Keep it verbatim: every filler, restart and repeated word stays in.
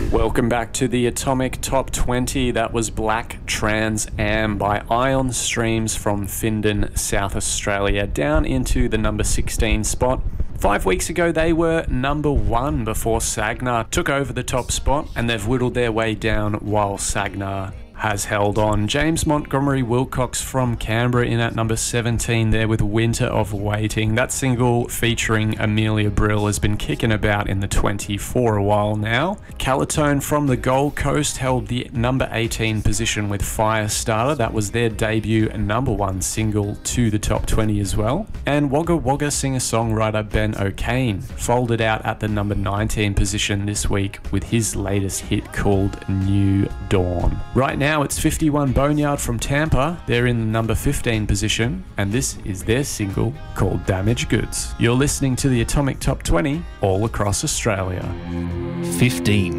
Welcome back to the Atomic Top twenty. That was Black Trans Am by Ion Streams from Findon, South Australia, down into the number sixteen spot. Five weeks ago, they were number one before Sagnar took over the top spot, and they've whittled their way down while Sagnar has held on. James Montgomery Wilcox from Canberra in at number seventeen there with Winter of Waiting. That single featuring Amelia Brill has been kicking about in the twenty for a while now. Calatone from the Gold Coast held the number eighteen position with Firestarter. That was their debut number one single to the top twenty as well. And Wagga Wagga singer-songwriter Ben O'Kane folded out at the number nineteen position this week with his latest hit called New Dawn. Right now, Now it's fifty-one Boneyard from Tampa. They're in the number fifteen position, and this is their single called Damaged Goods. You're listening to the Atomic Top twenty all across Australia. fifteen.